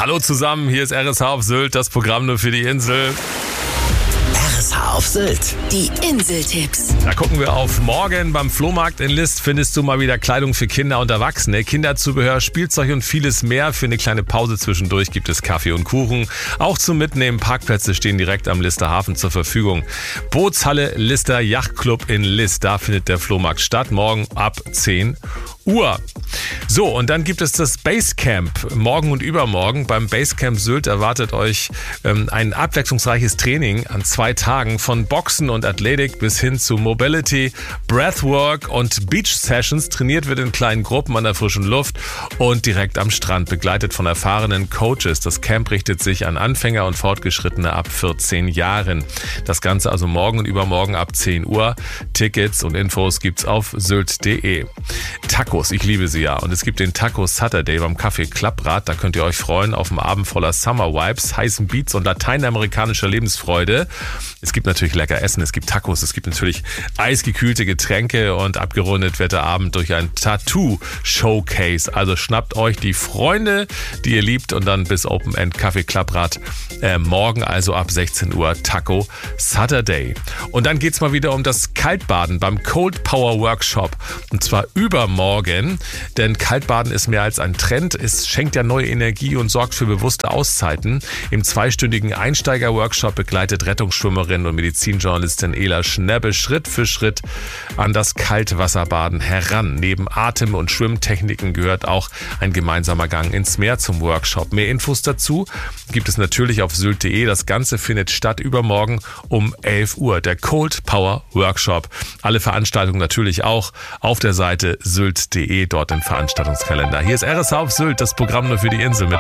Hallo zusammen, hier ist RSH auf Sylt, das Programm nur für die Insel. RSH auf Sylt. Die Inseltipps. Da gucken wir auf morgen. Beim Flohmarkt in List findest du mal wieder Kleidung für Kinder und Erwachsene, Kinderzubehör, Spielzeug und vieles mehr. Für eine kleine Pause zwischendurch gibt es Kaffee und Kuchen. Auch zum Mitnehmen, Parkplätze stehen direkt am Lister Hafen zur Verfügung. Bootshalle Lister Yachtclub in List, da findet der Flohmarkt statt, morgen ab 10 Uhr. So, und dann gibt es das Basecamp morgen und übermorgen. Beim Basecamp Sylt erwartet euch ein abwechslungsreiches Training an 2 Tagen von Boxen und Athletik bis hin zu Mobility, Breathwork und Beach Sessions. Trainiert wird in kleinen Gruppen an der frischen Luft und direkt am Strand, begleitet von erfahrenen Coaches. Das Camp richtet sich an Anfänger und Fortgeschrittene ab 14 Jahren. Das Ganze also morgen und übermorgen ab 10 Uhr. Tickets und Infos gibt's auf sylt.de. Tacos, ich liebe sie ja. Und es gibt den Taco Saturday beim Café Klapprad. Da könnt ihr euch freuen auf einen Abend voller Summer Vibes, heißen Beats und lateinamerikanischer Lebensfreude. Es gibt natürlich lecker Essen, es gibt Tacos, es gibt natürlich eisgekühlte Getränke und abgerundet wird der Abend durch ein Tattoo-Showcase. Also schnappt euch die Freunde, die ihr liebt und dann bis Open End Café Klapprad. Morgen also ab 16 Uhr Taco Saturday. Und dann geht's mal wieder um das Kaltbaden beim Cold Power Workshop. Und zwar übermorgen, denn Kaltbaden ist mehr als ein Trend. Es schenkt ja neue Energie und sorgt für bewusste Auszeiten. Im 2-stündigen Einsteiger-Workshop begleitet Rettungsschwimmerin und Medizinjournalistin Ela Schnebbe Schritt für Schritt an das Kaltwasserbaden heran. Neben Atem- und Schwimmtechniken gehört auch ein gemeinsamer Gang ins Meer zum Workshop. Mehr Infos dazu gibt es natürlich auf sylt.de. Das Ganze findet statt übermorgen um 11 Uhr. Der Cold Power Workshop. Alle Veranstaltungen natürlich auch auf der Seite sylt.de, dort im Veranstaltungskalender. Hier ist RSH auf Sylt, das Programm nur für die Insel mit